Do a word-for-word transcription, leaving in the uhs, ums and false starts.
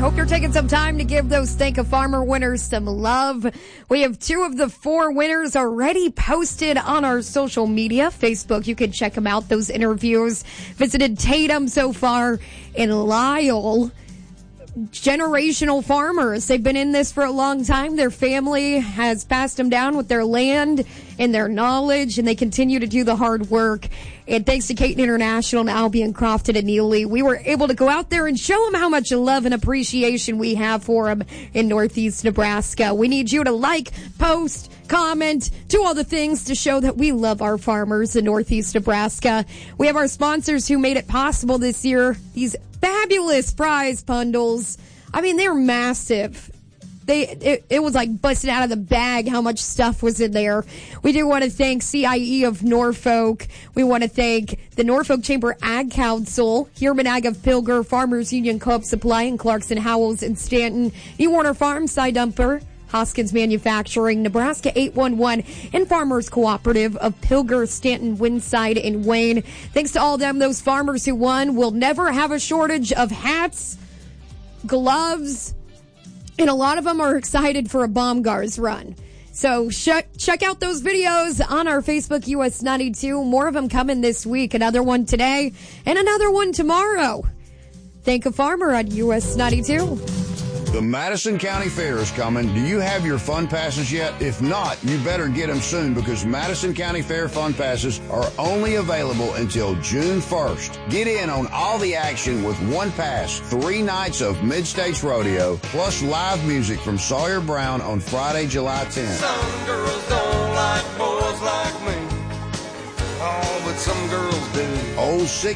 hope you're taking some time to give those Thank a Farmer winners some love. We have two of the four winners already posted on our social media. Facebook, you can check them out, those interviews. Visited Tatum so far in Lyle. Generational farmers. They've been in this for a long time. Their family has passed them down with their land and their knowledge, and they continue to do the hard work. And thanks to Caton International and Albion Crofton and Neely, we were able to go out there and show them how much love and appreciation we have for them in Northeast Nebraska. We need you to like, post, comment, do all the things to show that we love our farmers in Northeast Nebraska. We have our sponsors who made it possible this year. These fabulous prize bundles. I mean, they're massive. They it, it was like busted out of the bag how much stuff was in there. We do want to thank C I E of Norfolk. We want to thank the Norfolk Chamber Ag Council, Heerman Ag of Pilger, Farmers Union Co-op Supply, and Clarkson Howells in Stanton, New Warner Farm, Side Dumper, Hoskins Manufacturing, Nebraska eight one one, and Farmers Cooperative of Pilger, Stanton, Winside, and Wayne. Thanks to all them, those farmers who won. We'll never have a shortage of hats, gloves, and a lot of them are excited for a Baumgars run. So sh- check out those videos on our Facebook, U S ninety-two. More of them coming this week. Another one today and another one tomorrow. Thank a Farmer on U S ninety-two. The Madison County Fair is coming. Do you have your fun passes yet? If not, you better get them soon because Madison County Fair fun passes are only available until June first. Get in on all the action with one pass, three nights of Mid-States Rodeo, plus live music from Sawyer Brown on Friday, July tenth. Some girls don't like boys like me. Oh, but some girls do. Old six